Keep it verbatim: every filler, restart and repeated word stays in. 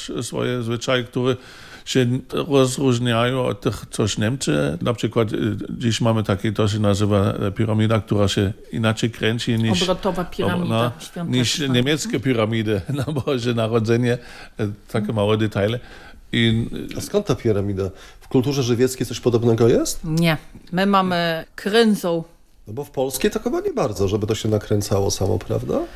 też swoje zwyczaje, które się rozróżniają od tych, coś Niemcy. Na przykład dziś mamy takie, to się nazywa piramida, która się inaczej kręci niż, obrotowa piramida no, niż niemieckie piramidy na Boże Narodzenie. Takie małe detale. I... A skąd ta piramida? W kulturze żywieckiej coś podobnego jest? Nie. My mamy kręcą. No bo w polskiej to chyba nie bardzo, żeby to się nakręcało samo, prawda?